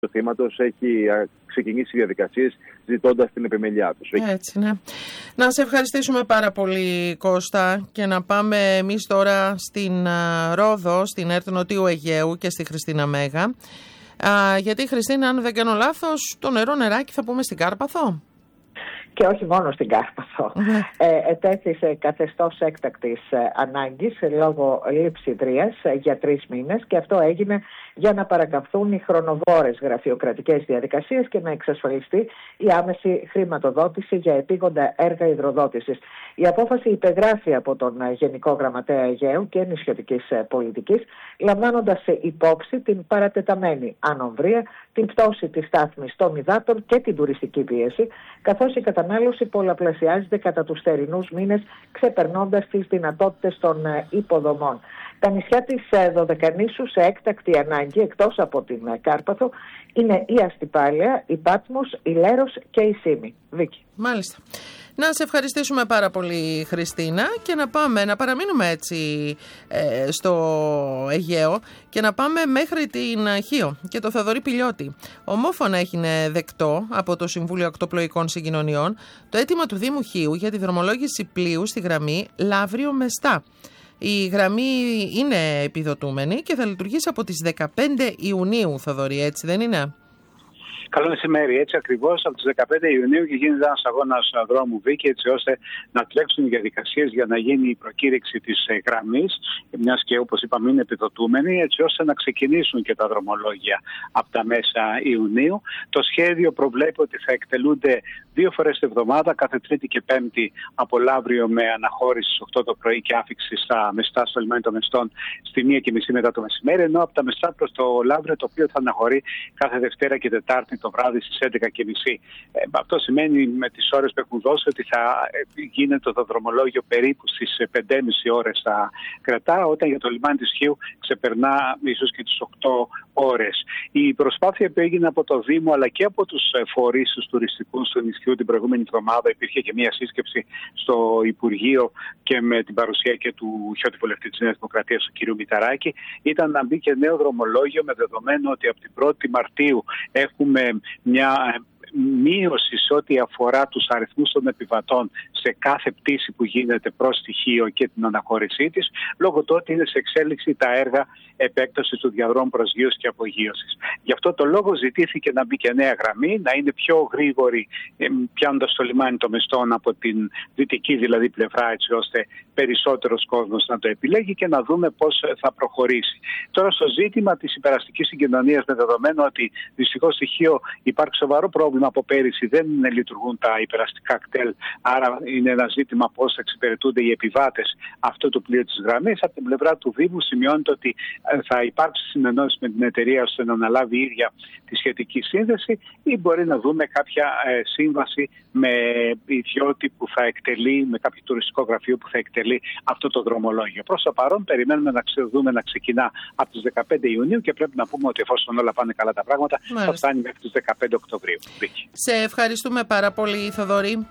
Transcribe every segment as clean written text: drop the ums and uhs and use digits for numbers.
του θύματος έχει ξεκινήσει διαδικασίες ζητώντας την επιμελιά τους. Έτσι, ναι. Να σε ευχαριστήσουμε πάρα πολύ, Κώστα, και να πάμε εμείς τώρα στην Ρόδο, στην ΕΡΤ Νοτιού Αιγαίου και στη Χριστίνα Μέγα. Γιατί, Χριστίνα, αν δεν κάνω λάθος, το νεράκι θα πούμε στην Κάρπαθο. Και όχι μόνο στην Κάρπαθο. Ετέθησε καθεστώς έκτακτης ανάγκης λόγω λειψιδρίας για 3 μήνες και αυτό έγινε για να παρακαμφθούν οι χρονοβόρες γραφειοκρατικές διαδικασίες και να εξασφαλιστεί η άμεση χρηματοδότηση για επίγοντα έργα υδροδότησης. Η απόφαση υπεγράφει από τον Γενικό Γραμματέα Αιγαίου και Νησιωτικής Πολιτικής, λαμβάνοντας υπόψη την παρατεταμένη ανομβρία, την πτώση της στάθμης των υδάτων και την τουριστική πίεση, καθώς η κατανάλωση πολλαπλασιάζεται κατά τους θερινούς μήνες, ξεπερνώντας τις δυνατότητες των υποδομών. Τα νησιά της Δωδεκανήσου σε έκτακτη ανάγκη, εκτός από την Κάρπαθο, είναι η Αστυπάλαια, η Πάτμος, η Λέρος και η Σύμη. Βίκη. Μάλιστα. Να σε ευχαριστήσουμε πάρα πολύ, Χριστίνα, και να παραμείνουμε έτσι στο Αιγαίο και να πάμε μέχρι την Χίο και το Θοδωρή Πηλιώτη. Ομόφωνα έγινε δεκτό από το Συμβούλιο Ακτοπλοϊκών Συγκοινωνιών το αίτημα του Δήμου Χίου για τη δρομολόγηση πλοίου στη γραμμή Λαύριο-Μεστά. Η γραμμή είναι επιδοτούμενη και θα λειτουργήσει από τις 15 Ιουνίου, Θοδωρή, έτσι δεν είναι? Καλό μεσημέρι. Έτσι ακριβώς από τις 15 Ιουνίου και γίνεται ένας αγώνας δρόμου, Βίκη, έτσι ώστε να τρέξουν οι διαδικασίες για να γίνει η προκήρυξη της γραμμής, μιας και όπως είπαμε είναι επιδοτούμενη, έτσι ώστε να ξεκινήσουν και τα δρομολόγια από τα μέσα Ιουνίου. Το σχέδιο προβλέπει ότι θα εκτελούνται 2 φορές τη εβδομάδα, κάθε Τρίτη και Πέμπτη από Λαύριο με αναχώρηση στις 8 το πρωί και άφιξη στα Μεστά, στο λιμάνι των Μεστών στη 1:30 μετά το μεσημέρι, ενώ από τα Μεστά προς το Λαύριο το οποίο θα αναχωρεί κάθε Δευτέρα και Τετάρτη το βράδυ στις 11:30. Αυτό σημαίνει με τις ώρες που έχουν δώσει ότι θα γίνεται το δρομολόγιο περίπου στις 5,5 ώρες θα κρατά, όταν για το λιμάνι της Χίου ξεπερνά ίσως και τις 8 ώρες. Η προσπάθεια που έγινε από το Δήμο αλλά και από τους φορείς τους τουριστικούς του νησιού την προηγούμενη εβδομάδα, υπήρχε και μια σύσκεψη στο Υπουργείο και με την παρουσία και του Χιώτη Βουλευτή της Νέας Δημοκρατίας, του κ. Μηταράκη, ήταν να μπει και νέο δρομολόγιο με δεδομένο ότι από την 1η Μαρτίου έχουμε μια μείωση σε ό,τι αφορά τους αριθμούς των επιβατών σε κάθε πτήση που γίνεται προς τη Χίο και την αναχώρησή της, λόγω του ότι είναι σε εξέλιξη τα έργα επέκτασης του διαδρόμου προσγείωσης και απογείωσης. Γι' αυτό το λόγο ζητήθηκε να μπει και νέα γραμμή, να είναι πιο γρήγορη, πιάνοντας το λιμάνι των Μεστών από την δυτική δηλαδή πλευρά, έτσι ώστε περισσότερος κόσμος να το επιλέγει και να δούμε πώς θα προχωρήσει. Τώρα στο ζήτημα της υπεραστικής συγκοινωνίας, με δεδομένο ότι δυστυχώς στη Χίο υπάρχει σοβαρό πρόβλημα από πέρυσι, δεν λειτουργούν τα υπεραστικά κτέλ, άρα είναι ένα ζήτημα πώς θα εξυπηρετούνται οι επιβάτες αυτού του πλοίου της γραμμής. Από την πλευρά του Δήμου σημειώνεται ότι θα υπάρξει συνεννόηση με την εταιρεία ώστε να αναλάβει η ίδια τη σχετική σύνδεση ή μπορεί να δούμε κάποια σύμβαση με ιδιώτη που θα εκτελεί, με κάποιο τουριστικό γραφείο που θα εκτελεί αυτό το δρομολόγιο. Προς το παρόν περιμένουμε να δούμε να ξεκινά από τις 15 Ιουνίου και πρέπει να πούμε ότι εφόσον όλα πάνε καλά τα πράγματα θα φτάνει μέχρι τις 15 Οκτωβρίου. Σε ευχαριστούμε πάρα πολύ, Θοδωρή.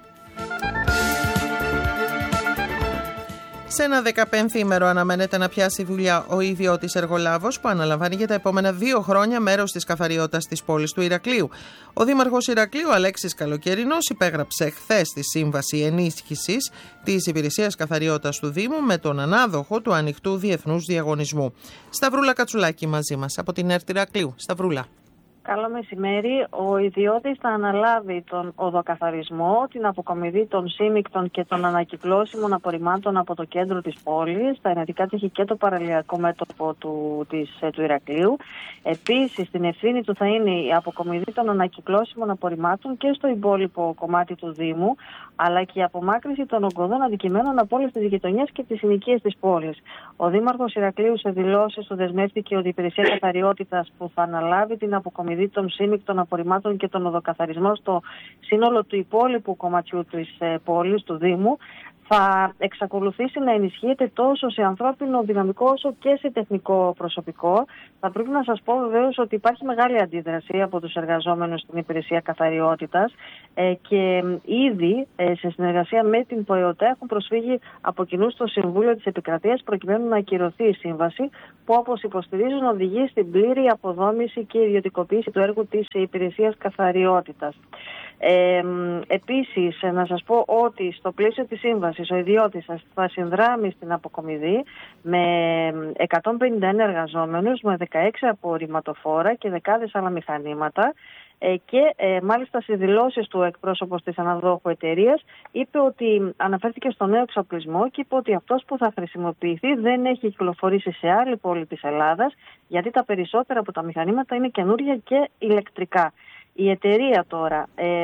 Σε ένα 15ήμερο αναμένεται να πιάσει δουλειά ο ιδιώτης εργολάβος που αναλαμβάνει για τα επόμενα 2 χρόνια μέρος της καθαριότητας της πόλης του Ηρακλείου. Ο Δήμαρχος Ηρακλείου, Αλέξης Καλοκαιρινός, υπέγραψε χθες τη σύμβαση ενίσχυσης της υπηρεσίας καθαριότητας του Δήμου με τον ανάδοχο του ανοιχτού διεθνούς διαγωνισμού. Σταυρούλα Κατσουλάκη μαζί μας από την ΕΡΤ Ηρακλείου. Σταυρούλα. Καλό μεσημέρι. Ο ιδιώτης θα αναλάβει τον οδοκαθαρισμό, την αποκομιδή των σύμμικτων και των ανακυκλώσιμων απορριμμάτων από το κέντρο της πόλης, τα ενετικά τείχη και το παραλιακό μέτωπο του Ηρακλείου. Επίσης, την ευθύνη του θα είναι η αποκομιδή των ανακυκλώσιμων απορριμμάτων και στο υπόλοιπο κομμάτι του Δήμου, αλλά και η απομάκρυνση των ογκωδών αντικειμένων από όλες τις γειτονιές και τις συνοικίες της πόλης. Ο Δήμαρχος Ηρακλείου σε δηλώσεις του δεσμεύτηκε ότι η υπηρεσία καθαριότητας που θα αναλάβει την αποκομιδή των σύμμικτων απορριμμάτων και τον οδοκαθαρισμό στο σύνολο του υπόλοιπου κομματιού της πόλης, του Δήμου, θα εξακολουθήσει να ενισχύεται τόσο σε ανθρώπινο δυναμικό όσο και σε τεχνικό προσωπικό. Θα πρέπει να σας πω βεβαίως ότι υπάρχει μεγάλη αντίδραση από τους εργαζόμενους στην υπηρεσία καθαριότητας και ήδη σε συνεργασία με την ΠΟΕΟΤΕ έχουν προσφύγει από κοινού στο Συμβούλιο της Επικρατείας προκειμένου να ακυρωθεί η σύμβαση που, όπως υποστηρίζουν, οδηγεί στην πλήρη αποδόμηση και ιδιωτικοποίηση του έργου της υπηρεσίας καθαριότητας. Επίσης, να σας πω ότι στο πλαίσιο της σύμβασης ο ιδιώτης θα συνδράμει στην αποκομιδή με 151 εργαζόμενους, με 16 απορριμματοφόρα και δεκάδες άλλα μηχανήματα και μάλιστα στις δηλώσεις του εκπρόσωπος της αναδόχου εταιρείας είπε ότι αναφέρθηκε στο νέο εξοπλισμό και είπε ότι αυτός που θα χρησιμοποιηθεί δεν έχει κυκλοφορήσει σε άλλη πόλη της Ελλάδας, γιατί τα περισσότερα από τα μηχανήματα είναι καινούρια και ηλεκτρικά. Η εταιρεία τώρα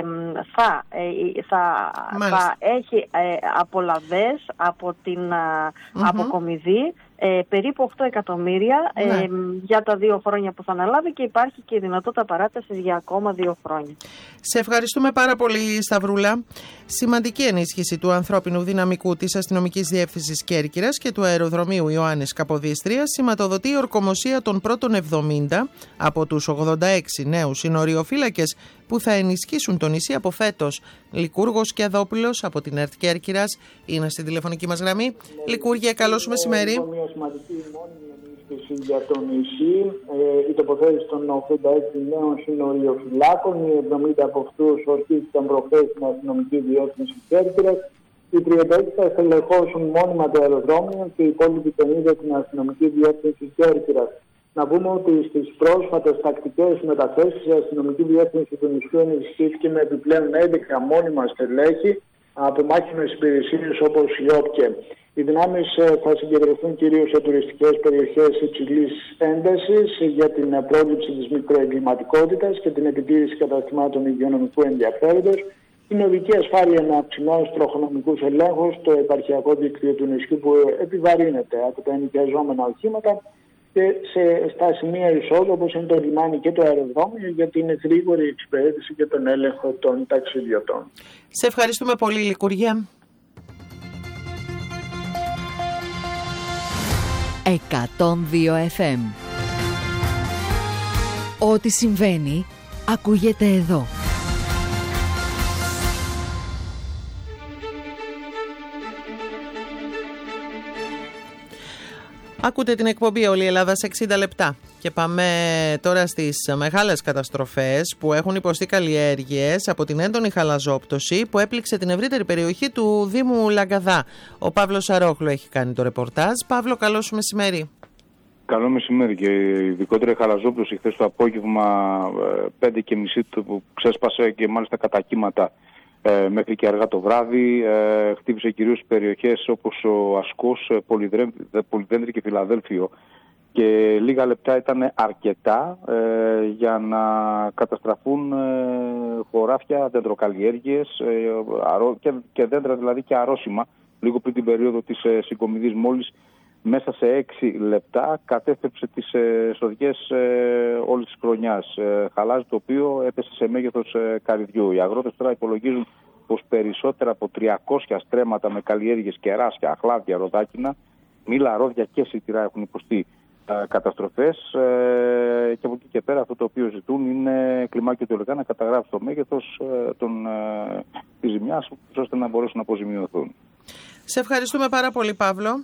θα έχει απολαβές από την αποκομιδή περίπου 8 εκατομμύρια για τα 2 χρόνια που θα αναλάβει και υπάρχει και η δυνατότητα παράτασης για ακόμα 2 χρόνια. Σε ευχαριστούμε πάρα πολύ, Σταυρούλα. Σημαντική ενίσχυση του ανθρώπινου δυναμικού της Αστυνομικής Διεύθυνσης Κέρκυρας και του Αεροδρομίου Ιωάννης Καποδίστριας σηματοδοτεί η ορκομοσία των πρώτων 70 από τους 86 νέους συνοριοφύλακες που θα ενισχύσουν το νησί από φέτος. Λικούργος Κιαδόπουλος από την ΕΡΤ Κέρκυρας είναι στην τηλεφωνική μας γραμμή. Λικούργια, καλώς σου μεσημέρι. Μια σημαντική μόνιμη ενίσχυση για το νησί, η τοποθέτηση των 86 νέων συνοριοφυλάκων, οι 70 από αυτούς ορκίστηκαν προχθές στην Αστυνομική Διεύθυνση Κέρκυρας. Οι 36 θα στελεχώσουν μόνιμα το αεροδρόμιο και οι υπόλοιποι 50 στην Αστυνομική Διεύθυνση Κέρκυρας. Να πούμε ότι στις πρόσφατες τακτικές μεταθέσεις η Αστυνομική Διεύθυνση του νησιού ενισχύθηκε με επιπλέον 11 μόνιμα στελέχη από μάχημες υπηρεσίες όπως η ΟΠΚΕ. Οι δυνάμεις θα συγκεντρωθούν κυρίως σε τουριστικές περιοχές υψηλής έντασης για την πρόληψη της μικροεγκληματικότητας και την επιτήρηση καταστημάτων υγειονομικού ενδιαφέροντος, την οδική ασφάλεια με αυξημένους τροχονομικούς ελέγχους, το επαρχιακό δίκτυο του νησιού που επιβαρύνεται από τα ενοικιαζόμενα οχήματα και στα σημεία εισόδου όπως είναι το λιμάνι και το αεροδρόμιο για την γρήγορη εξυπηρέτηση και τον έλεγχο των ταξιδιωτών. Σε ευχαριστούμε πολύ, Λικουργία. 102 FM. Ό,τι συμβαίνει ακούγεται εδώ. Ακούτε την εκπομπή Όλη η Ελλάδα σε 60 λεπτά και πάμε τώρα στις μεγάλες καταστροφές που έχουν υποστεί καλλιέργειες από την έντονη χαλαζόπτωση που έπληξε την ευρύτερη περιοχή του Δήμου Λαγκαδά. Ο Παύλος Αρόχλου έχει κάνει το ρεπορτάζ. Παύλο, καλό σου μεσημέρι. Καλό μεσημέρι, και ειδικότερα η χαλαζόπτωση χθες το απόγευμα 5:30 που ξέσπασε και μάλιστα κατά κύματα μέχρι και αργά το βράδυ. Χτύπησε κυρίως περιοχές όπως ο Ασκός, Πολυδέντρη και Φιλαδέλφιο και λίγα λεπτά ήταν αρκετά για να καταστραφούν χωράφια, δεντροκαλλιέργειες και δέντρα δηλαδή και αρρώσιμα λίγο πριν την περίοδο της συγκομιδής. Μόλις μέσα σε 6 λεπτά κατέστρεψε τις σοδιές όλης της χρονιάς. Χαλάζι το οποίο έπεσε σε μέγεθος καρυδιού. Οι αγρότες τώρα υπολογίζουν πως περισσότερα από 300 στρέμματα με καλλιέργειες, κεράσια, αχλάδια, ροδάκινα, μήλα, ρόδια και σιτηρά έχουν υποστεί καταστροφές και από εκεί και πέρα αυτό το οποίο ζητούν είναι κλιμάκιο τελικά να καταγράψει το μέγεθος της ζημιάς ώστε να μπορέσουν να αποζημιωθούν. Σε ευχαριστούμε πάρα πολύ, Παύλο.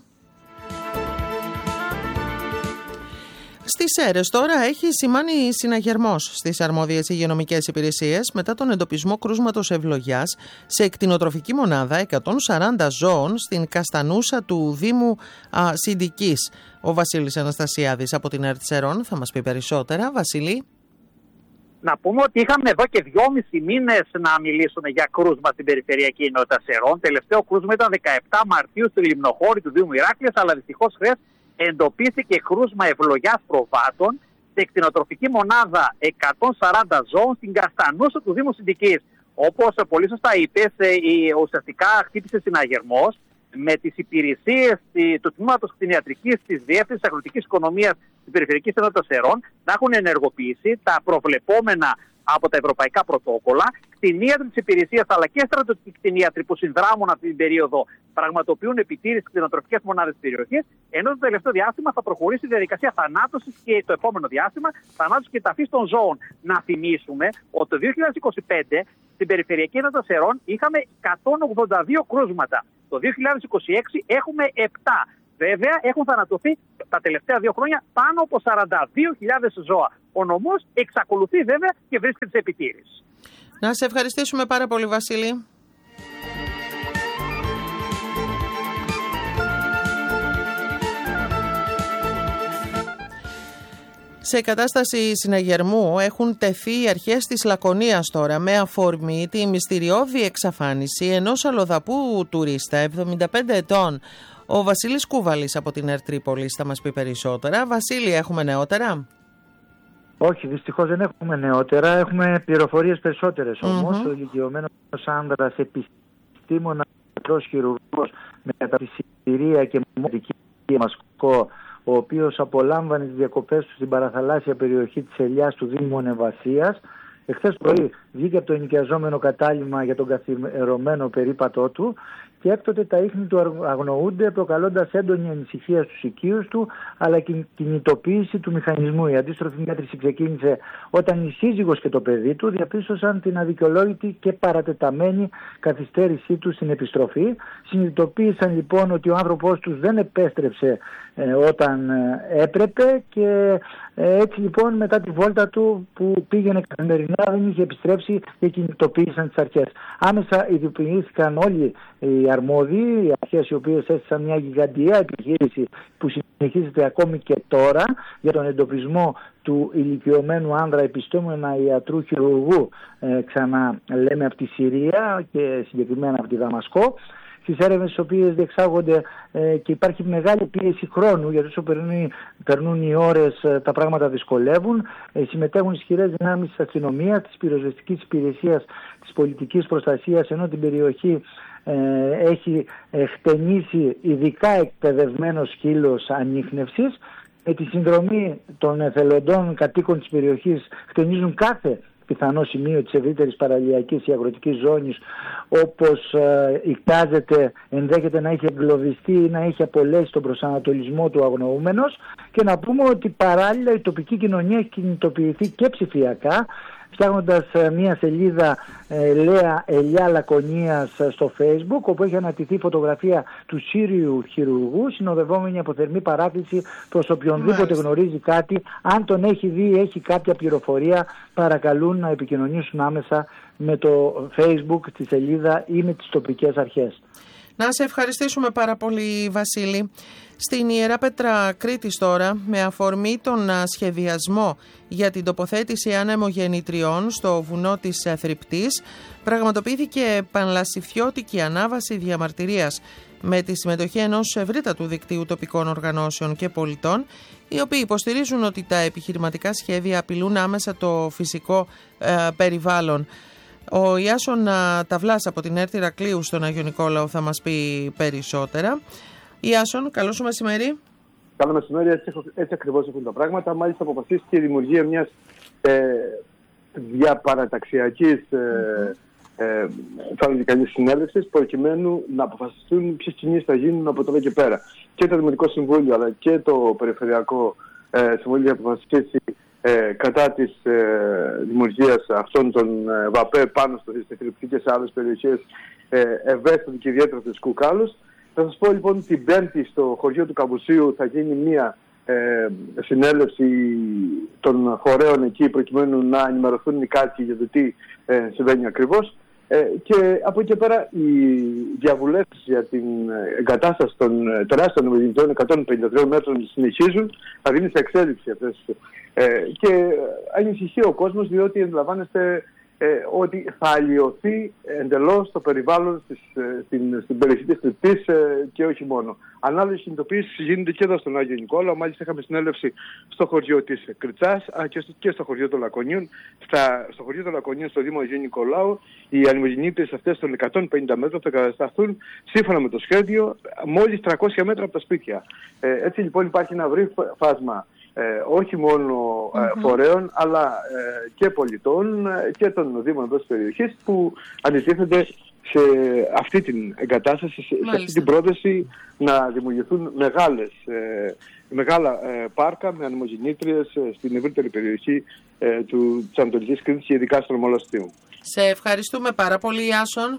Στις Σέρρες τώρα έχει σημάνει συναγερμός στις αρμόδιες υγειονομικές υπηρεσίες μετά τον εντοπισμό κρούσματος ευλογιάς σε εκτινοτροφική μονάδα 140 ζώων στην Καστανούσα του Δήμου Συντικής. Ο Βασίλης Αναστασιάδης από την ΕΡΤ Σερών θα μας πει περισσότερα. Βασίλη. Να πούμε ότι είχαμε εδώ και 2,5 μήνες να μιλήσουν για κρούσμα στην περιφερειακή ενότητα Σερών. Τελευταίο κρούσμα ήταν 17 Μαρτίου στη Λιμνοχώρη του Δήμου Ηράκλειας, αλλά δυστυχώς χθες εντοπίστηκε κρούσμα ευλογιάς προβάτων σε εκτινοτροφική μονάδα 140 ζώων στην Καστανούσα του Δήμου Συντικής. Όπως πολύ σωστά είπες, ουσιαστικά χτύπησε συναγερμός με τις υπηρεσίες του τμήματος κτηνιατρικής της Διεύθυνσης Αγροτικής Οικονομίας της Περιφερειακής Ενότητας Σερών να έχουν ενεργοποιήσει τα προβλεπόμενα από τα ευρωπαϊκά πρωτόκολλα, κτηνίατροι της υπηρεσίας αλλά και στρατιωτικοί κτηνίατροι που συνδράμουν αυτή την περίοδο πραγματοποιούν επιτήρηση κτηνοτροφικές μονάδες της περιοχής, ενώ το τελευταίο διάστημα θα προχωρήσει η διαδικασία θανάτωσης και το επόμενο διάστημα θανάτωσης και ταφής των ζώων. Να θυμίσουμε ότι το 2025 στην Περιφερειακή Ένωση Σερών είχαμε 182 κρούσματα. Το 2026 έχουμε 7. Βέβαια, έχουν θανατωθεί τα τελευταία 2 χρόνια πάνω από 42.000 ζώα. Ο νομός εξακολουθεί βέβαια και βρίσκεται σε επιτήρηση. Να σε ευχαριστήσουμε πάρα πολύ, Βασίλη. Σε κατάσταση συναγερμού έχουν τεθεί οι αρχές της Λακωνίας τώρα με αφορμή τη μυστηριώδη εξαφάνιση ενός αλλοδαπού τουρίστα 75 ετών. Ο Βασίλης Κούβαλης από την Ερτρίπολης θα μας πει περισσότερα. Βασίλη, έχουμε νεότερα? Όχι, δυστυχώς δεν έχουμε νεότερα. Έχουμε πληροφορίες περισσότερες όμως. Ο ηλικιωμένος άνδρας επιστήμονα χειρουργός με καταπτυσσηρία και μοναδική Μασκό, ο οποίος απολάμβανε τις διακοπές του στην παραθαλάσσια περιοχή της Ελιάς του Δήμου Ανεβασίας, εχθές πρωί βγήκε από το ενοικιαζόμενο κατάλημα για τον καθιερωμένο περίπατό του και έκτοτε τα ίχνη του αγνοούνται, προκαλώντας έντονη ανησυχία στους οικείους του, αλλά και κινητοποίηση του μηχανισμού. Η αντίστροφη μέτρηση ξεκίνησε όταν η σύζυγος και το παιδί του διαπίστωσαν την αδικαιολόγητη και παρατεταμένη καθυστέρησή του στην επιστροφή. Συνειδητοποίησαν λοιπόν ότι ο άνθρωπός τους δεν επέστρεψε όταν έπρεπε και έτσι λοιπόν μετά τη βόλτα του που πήγαινε καθημερινά δεν είχε επιστρέψει και κινητοποίησαν τις αρχές. Άμεσα ειδοποιήθηκαν όλοι οι αρμόδιοι, οι αρχές οι οποίες έστησαν μια γιγαντιαία επιχείρηση που συνεχίζεται ακόμη και τώρα για τον εντοπισμό του ηλικιωμένου άνδρα επιστήμονα ιατρού χειρουργού, ξαναλέμε από τη Συρία και συγκεκριμένα από τη Δαμασκό. Στις έρευνες στις οποίες διεξάγονται και υπάρχει μεγάλη πίεση χρόνου, γιατί όσο περνούν οι ώρες τα πράγματα δυσκολεύουν. Συμμετέχουν ισχυρές δυνάμεις της αστυνομίας, της πυροσβεστικής υπηρεσίας, της πολιτικής προστασίας, ενώ την περιοχή έχει χτενίσει ειδικά εκπαιδευμένος σκύλος ανίχνευσης. Με τη συνδρομή των εθελοντών κατοίκων της περιοχής χτενίζουν κάθε πιθανό σημείο της ευρύτερης παραλιακής ή αγροτικής ζώνης, όπως εικάζεται, ενδέχεται να έχει εγκλωβιστεί ή να έχει απολέσει τον προσανατολισμό του αγνοούμενος. Και να πούμε ότι παράλληλα η τοπική κοινωνία έχει κινητοποιηθεί και ψηφιακά, φτιάχνοντας μια σελίδα Λέα Ελιά Λακωνίας στο Facebook, όπου έχει αναρτηθεί φωτογραφία του Σύριου χειρουργού, συνοδευόμενη από θερμή παράκληση προς οποιονδήποτε γνωρίζει κάτι. Αν τον έχει δει, έχει κάποια πληροφορία, παρακαλούν να επικοινωνήσουν άμεσα με το Facebook, τη σελίδα ή με τις τοπικές αρχές. Να σε ευχαριστήσουμε πάρα πολύ, Βασίλη. Στην Ιερά Πέτρα Κρήτης τώρα, με αφορμή τον σχεδιασμό για την τοποθέτηση ανεμογεννητριών στο βουνό της Θρυπτής, πραγματοποιήθηκε πανλασιφιώτικη ανάβαση διαμαρτυρίας με τη συμμετοχή ενός ευρύτατου δικτύου τοπικών οργανώσεων και πολιτών, οι οποίοι υποστηρίζουν ότι τα επιχειρηματικά σχέδια απειλούν άμεσα το φυσικό περιβάλλον. Ο Ιάσον Ταυλάς από την Έρτη Ηρακλείου στον Άγιο Νικόλαο θα μας πει περισσότερα. Ιάσον, καλό σου μεσημέρι. Καλό μεσημέρι, έτσι ακριβώς έχουν τα πράγματα. Μάλιστα αποφασίστηκε η δημιουργία μιας διαπαραταξιακής συνέλευσης προκειμένου να αποφασιστούν ποιες κινήσεις θα γίνουν από τώρα και πέρα. Και το Δημοτικό Συμβούλιο αλλά και το Περιφερειακό Συμβούλιο θα αποφασίσει κατά της δημιουργίας αυτών των ΒΑΠΕ πάνω στη Θρυπτή και σε άλλες περιοχές ευαίσθητου και ιδιαίτερα φυσικού κάλους. Θα σας πω λοιπόν την Πέμπτη στο χωριό του Καμπουσίου θα γίνει μια συνέλευση των φορέων εκεί προκειμένου να ενημερωθούν οι κάτοικοι για το τι συμβαίνει ακριβώς. Και από εκεί και πέρα οι διαβουλεύσεις για την εγκατάσταση των τεράστιων ανεμογεννητριών 153 μέτρων συνεχίζουν, θα δίνει σε εξέλιξη αυτές. Και ανησυχεί ο κόσμος διότι αντιλαμβάνεστε ότι θα αλλοιωθεί εντελώς το περιβάλλον στην περιοχή της Θρυπτής και όχι μόνο. Ανάλογες κινητοποιήσεις γίνονται και εδώ στον Άγιο Νικόλαο. Μάλιστα είχαμε συνέλευση στο χωριό της Κριτσάς και στο χωριό των Λακωνίων. Στο χωριό των Λακωνίων στο Δήμο Αγίου Νικολάου οι ανεμογεννήτριες αυτές των 150 μέτρων θα κατασταθούν σύμφωνα με το σχέδιο μόλις 300 μέτρα από τα σπίτια. Έτσι λοιπόν υπάρχει ένα ευρύ φάσμα όχι μόνο φορέων, αλλά και πολιτών και των Δήμων εδώ της περιοχής που αντιτίθενται σε αυτή την εγκατάσταση, σε αυτή την πρόταση να δημιουργηθούν μεγάλα πάρκα με ανεμογεννήτριες στην ευρύτερη περιοχή της Ανατολικής Κρήτης και ειδικά στον ομόλο Αστείου. Σε ευχαριστούμε πάρα πολύ, Ιάσον.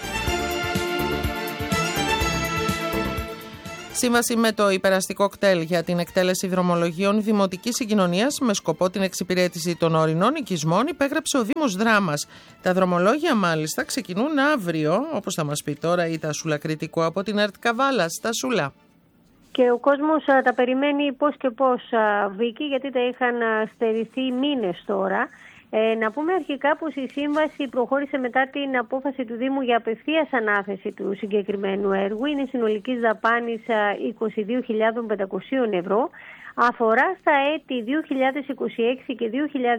Σύμβαση με το υπεραστικό κτέλ για την εκτέλεση δρομολογίων δημοτικής συγκοινωνίας με σκοπό την εξυπηρέτηση των ορεινών οικισμών υπέγραψε ο Δήμος Δράμας. Τα δρομολόγια μάλιστα ξεκινούν αύριο, όπως θα μας πει τώρα η Τασούλα Κρητικού από την ΕΡΤ Καβάλας. Τασούλα. Και ο κόσμος τα περιμένει πώς και πώς, Βίκη, γιατί τα είχαν στερηθεί μήνες τώρα. Να πούμε αρχικά πως η σύμβαση προχώρησε μετά την απόφαση του Δήμου για απευθείας ανάθεση του συγκεκριμένου έργου. Είναι συνολικής δαπάνης 22.500 ευρώ. Αφορά στα έτη 2026 και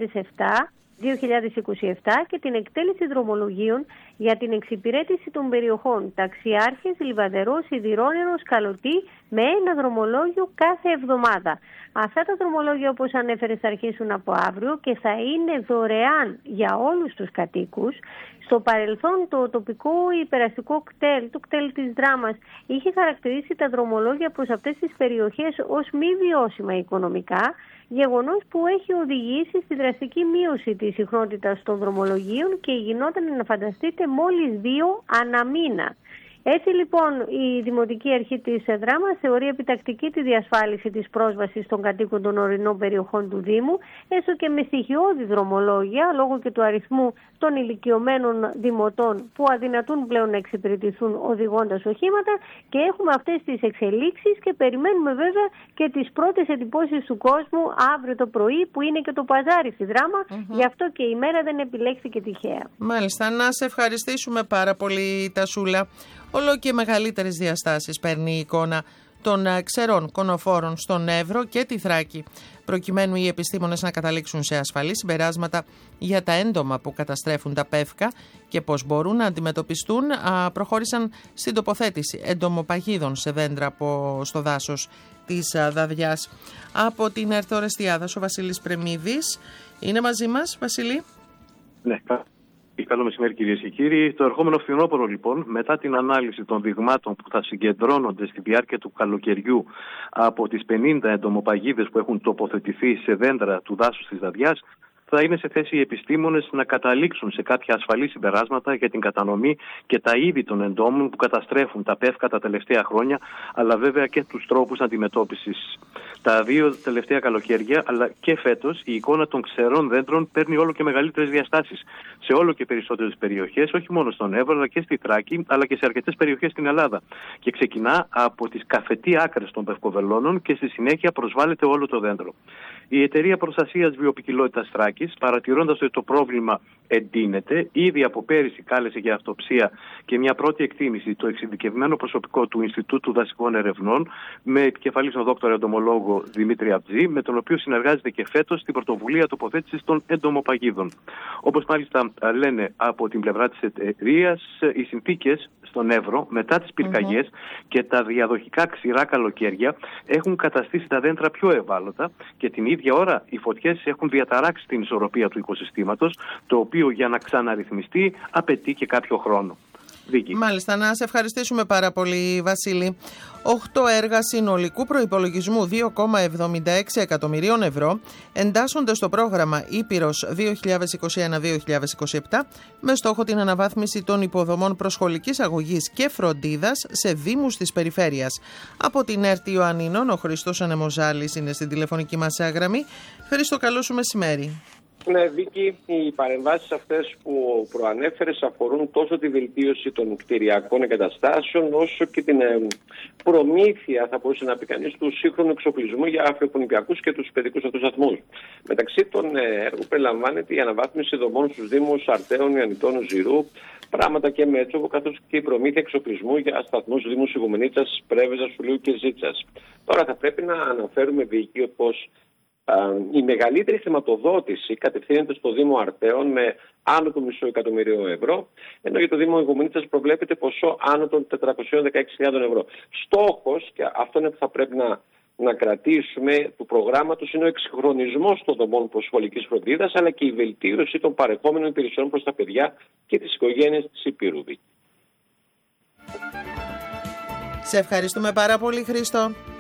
2027 και την εκτέλεση δρομολογίων για την εξυπηρέτηση των περιοχών Ταξιάρχες, Λιβαδερός, Σιδηρόνερος, Καλωτή με ένα δρομολόγιο κάθε εβδομάδα. Αυτά τα δρομολόγια, όπως ανέφερες, θα αρχίσουν από αύριο και θα είναι δωρεάν για όλους τους κατοίκους. Στο παρελθόν το τοπικό υπεραστικό κτέλ, το κτέλ της Δράμας, είχε χαρακτηρίσει τα δρομολόγια προς αυτές τις περιοχές ως μη βιώσιμα οικονομικά, γεγονός που έχει οδηγήσει στη δραστική μείωση της συχνότητας των δρομολογίων και γινόταν, να φανταστείτε, μόλις 2 ανά μήνα. Έτσι λοιπόν η Δημοτική Αρχή της Δράμας θεωρεί επιτακτική τη διασφάλιση της πρόσβασης των κατοίκων των ορεινών περιοχών του Δήμου, έστω και με στοιχειώδη δρομολόγια, λόγω και του αριθμού των ηλικιωμένων δημοτών που αδυνατούν πλέον να εξυπηρετηθούν οδηγώντας οχήματα, και έχουμε αυτές τις εξελίξεις και περιμένουμε βέβαια και τις πρώτες εντυπώσεις του κόσμου αύριο το πρωί, που είναι και το παζάρι στη Δράμα. Γι' αυτό και η μέρα δεν επιλέχθηκε τυχαία. Μάλιστα, να σε ευχαριστήσουμε πάρα πολύ, Τασούλα. Όλο και μεγαλύτερες διαστάσεις παίρνει η εικόνα των ξερών κονοφόρων στον Εύρο και τη Θράκη, προκειμένου οι επιστήμονες να καταλήξουν σε ασφαλή συμπεράσματα για τα έντομα που καταστρέφουν τα πεύκα και πώς μπορούν να αντιμετωπιστούν. Προχώρησαν στην τοποθέτηση εντομοπαγίδων σε δέντρα στο δάσος της Δαδιάς. Από την ΕΡΤ Ορεστιάδας, ο Βασίλης Πρεμίδης είναι μαζί μας. Βασίλη. Ναι. Καλό μεσημέρι, κυρίες και κύριοι. Το ερχόμενο φθινόπωρο, λοιπόν, μετά την ανάλυση των δειγμάτων που θα συγκεντρώνονται στη διάρκεια του καλοκαιριού από τις 50 εντομοπαγίδες που έχουν τοποθετηθεί σε δέντρα του δάσους της Δαδιάς, θα είναι σε θέση οι επιστήμονες να καταλήξουν σε κάποια ασφαλή συμπεράσματα για την κατανομή και τα είδη των εντόμων που καταστρέφουν τα πεύκα τα τελευταία χρόνια, αλλά βέβαια και τους τρόπους αντιμετώπισης. Τα 2 τελευταία καλοκαίρια, αλλά και φέτος, η εικόνα των ξερών δέντρων παίρνει όλο και μεγαλύτερες διαστάσεις σε όλο και περισσότερες περιοχές, όχι μόνο στον Εύρο, αλλά και στη Θράκη, αλλά και σε αρκετές περιοχές στην Ελλάδα. Και ξεκινά από τις καφετή άκρες των πευκοβελώνων και στη συνέχεια προσβάλλεται όλο το δέντρο. Η Εταιρεία Προστασίας Βιοποικιλότητας Θράκης, παρατηρώντας ότι το πρόβλημα εντείνεται, ήδη από πέρυσι κάλεσε για αυτοψία και μια πρώτη εκτίμηση το εξειδικευμένο προσωπικό του Ινστιτούτου Δασικών Ερευνών, με επικεφαλής τον δόκτωρα εντομολόγο Δημήτρη Αμπτζή, με τον οποίο συνεργάζεται και φέτος στην πρωτοβουλία τοποθέτησης των εντομοπαγίδων. Όπως μάλιστα λένε από την πλευρά της εταιρείας, οι συνθήκες στον Εύρο μετά τις πυρκαγιές και τα διαδοχικά ξηρά καλοκαίρια έχουν καταστήσει τα δέντρα πιο ευάλωτα και την ίδια ώρα οι φωτιές έχουν διαταράξει την ισορροπία του οικοσυστήματος, το οποίο για να ξαναρυθμιστεί απαιτεί και κάποιο χρόνο. Δίκη. Μάλιστα, να σε ευχαριστήσουμε πάρα πολύ, Βασίλη. 8 έργα συνολικού προϋπολογισμού 2,76 εκατομμυρίων ευρώ εντάσσονται στο πρόγραμμα Ήπειρος 2021-2027 με στόχο την αναβάθμιση των υποδομών προσχολικής αγωγής και φροντίδας σε δήμους της περιφέρειας. Από την ΕΡΤ Ιωαννίνων, ο Χριστός Ανεμοζάλης είναι στην τηλεφωνική μας γραμμή. Χριστό, καλό σου μεσημέρι. Ναι, Βίκη, οι παρεμβάσεις αυτές που προανέφερες αφορούν τόσο τη βελτίωση των κτηριακών εγκαταστάσεων, όσο και την προμήθεια, θα μπορούσε να πει κανείς, του σύγχρονου εξοπλισμού για αφροπονηπιακούς και τους παιδικούς αυτούς σταθμούς. Μεταξύ των έργων περιλαμβάνεται η αναβάθμιση δομών στους Δήμους Αρτέων, Ιαννητών, Ζηρού, Πράγματα και Μέτσοβο, καθώς και η προμήθεια εξοπλισμού για σταθμούς Δήμους Ιγουμενίτσας, Πρέβεζας, Σουλίου και Ζήτσας. Τώρα θα πρέπει να αναφέρουμε, Βίκη, πως η μεγαλύτερη χρηματοδότηση κατευθύνεται στο Δήμο Αρτέων με άνω του μισό εκατομμυρίου ευρώ, ενώ για το Δήμο Ιγουμενίτσας προβλέπεται ποσό άνω των 416.000 ευρώ. Στόχος, και αυτό είναι που θα πρέπει να να κρατήσουμε του προγράμματος είναι ο εξυγχρονισμός των δομών προσχολικής φροντίδας, αλλά και η βελτίωση των παρεχόμενων υπηρεσιών προς τα παιδιά και τις οικογένειες της Υπήρου. Σε ευχαριστούμε πάρα πολύ, Χρήστο.